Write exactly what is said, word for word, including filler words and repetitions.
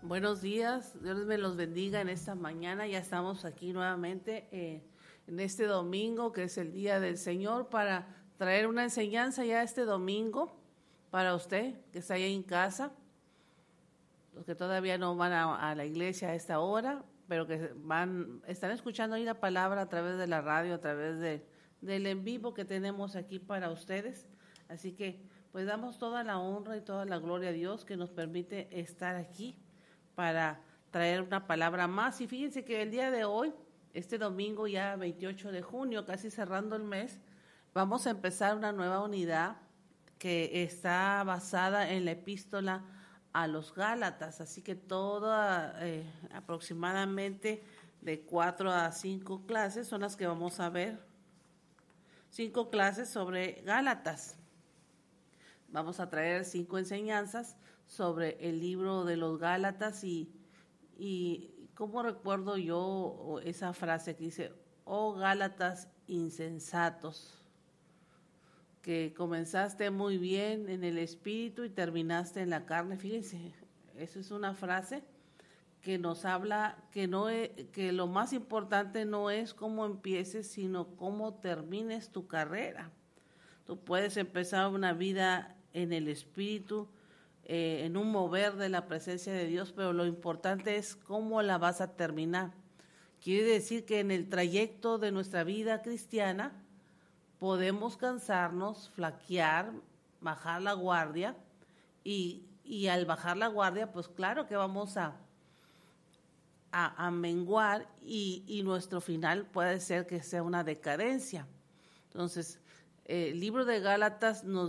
Buenos días, Dios me los bendiga en esta mañana. Ya estamos aquí nuevamente eh, en este domingo, que es el Día del Señor, para traer una enseñanza ya este domingo para usted que está ahí en casa, los que todavía no van a, a la iglesia a esta hora, pero que van, están escuchando ahí la palabra a través de la radio, a través de, del en vivo que tenemos aquí para ustedes. Así que pues damos toda la honra y toda la gloria a Dios que nos permite estar aquí para traer una palabra más. Y fíjense que el día de hoy, este domingo ya veintiocho de junio, casi cerrando el mes, vamos a empezar una nueva unidad que está basada en la epístola a los Gálatas, así que toda eh, aproximadamente de cuatro a cinco clases son las que vamos a ver, cinco clases sobre Gálatas. Vamos a traer cinco enseñanzas sobre el libro de los Gálatas y, y cómo recuerdo yo esa frase que dice, oh Gálatas insensatos, que comenzaste muy bien en el espíritu y terminaste en la carne. Fíjense, eso es una frase que nos habla que, no es, que lo más importante no es cómo empieces, sino cómo termines tu carrera. Tú puedes empezar una vida en el espíritu, Eh, en un mover de la presencia de Dios, pero lo importante es cómo la vas a terminar. Quiere decir que en el trayecto de nuestra vida cristiana podemos cansarnos, flaquear, bajar la guardia, y, y al bajar la guardia, pues claro que vamos a, a, a menguar y, y nuestro final puede ser que sea una decadencia. Entonces, eh, el libro de Gálatas nos